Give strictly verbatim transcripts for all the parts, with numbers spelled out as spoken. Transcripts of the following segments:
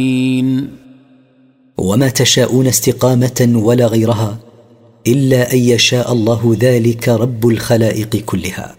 وما تشاءون استقامة ولا غيرها إلا أن يشاء الله، ذلك رب الخلائق كلها.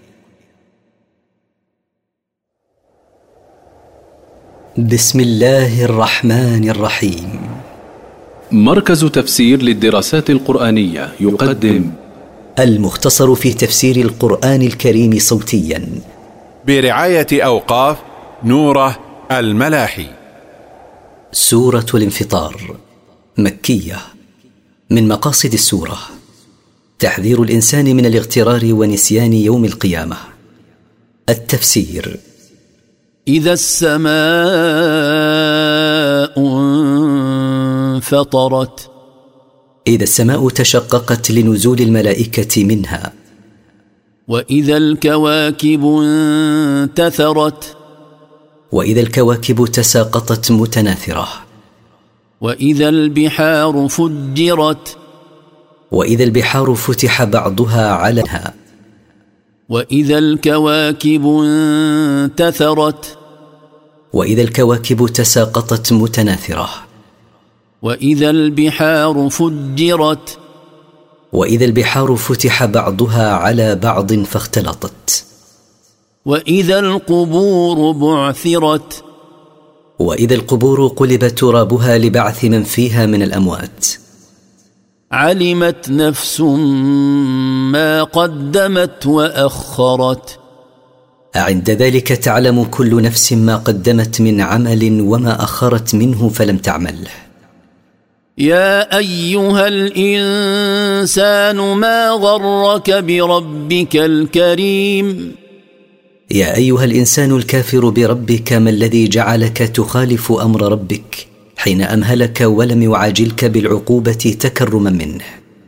بسم الله الرحمن الرحيم. مركز تفسير للدراسات القرآنية يقدم المختصر في تفسير القرآن الكريم صوتيا برعاية أوقاف نوره الملاحي. سورة الانفطار مكية. من مقاصد السورة تحذير الإنسان من الاغترار ونسيان يوم القيامة. التفسير: إذا السماء انفطرت، إذا السماء تشققت لنزول الملائكة منها. وإذا الكواكب انتثرت، وإذا الكواكب تساقطت متناثرة. وإذا البحار فجرت، وإذا البحار فتح بعضها علىها. وإذا الكواكب انتثرت، وإذا الكواكب تساقطت متناثرة. وإذا البحار فجرت، وإذا البحار فتح بعضها على بعض فاختلطت. وإذا القبور بعثرت، وإذا القبور قلب ترابها لبعث من فيها من الأموات. علمت نفس ما قدمت وأخرت، عند ذلك تعلم كل نفس ما قدمت من عمل وما أخرت منه فلم تعمل. يا أيها الإنسان ما غرك بربك الكريم. يا أيها الإنسان الكافر بربك، ما الذي جعلك تخالف أمر ربك حين أمهلك ولم يعاجلك بالعقوبة تكرما منه.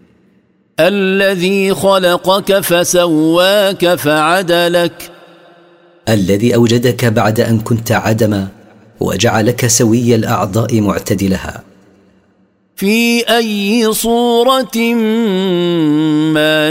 الذي خلقك فسواك فعدلك، الذي أوجدك بعد أن كنت عدما وجعلك سوي الأعضاء معتدلها. في أي صورة ما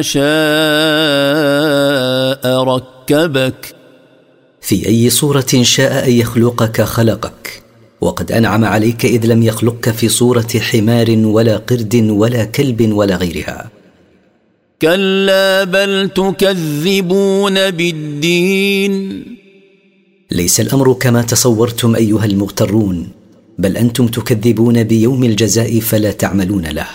شاء ركبك، في أي صورة شاء أن يخلقك خلقك، وقد أنعم عليك إذ لم يخلقك في صورة حمار ولا قرد ولا كلب ولا غيرها. كلا بل تكذبون بالدين. ليس الأمر كما تصورتم أيها المغترون، بل أنتم تكذبون بيوم الجزاء فلا تعملون له.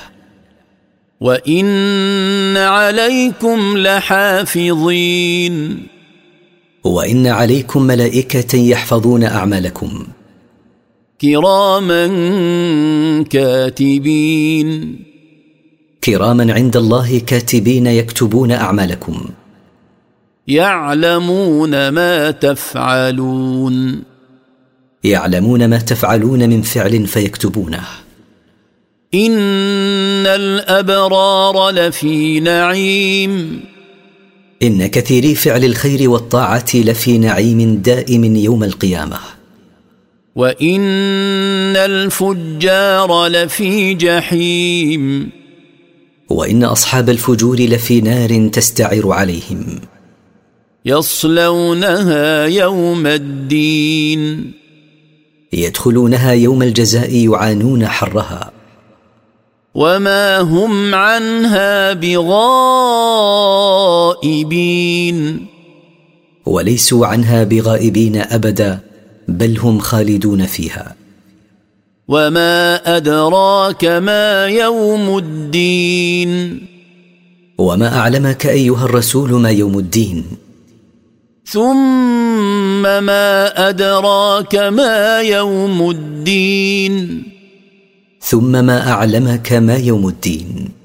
وإن عليكم لحافظين، وإن عليكم ملائكة يحفظون أعمالكم. كراما كاتبين، كراما عند الله كاتبين يكتبون أعمالكم. يعلمون ما تفعلون، يعلمون ما تفعلون من فعل فيكتبونه. إن الأبرار لفي نعيم، إن كثيري فعل الخير والطاعة لفي نعيم دائم يوم القيامة. وإن الفجار لفي جحيم، وإن أصحاب الفجور لفي نار تستعر عليهم. يصلونها يوم الدين، يدخلونها يوم الجزاء يعانون حرها. وما هم عنها بغائبين، وليسوا عنها بغائبين أبدا، بل هم خالدون فيها. وما أدراك ما يوم الدين. وما أعلمك أيها الرسول ما يوم الدين. ثم ما أدراك ما يوم الدين. ثم ما أعلمك ما يوم الدين.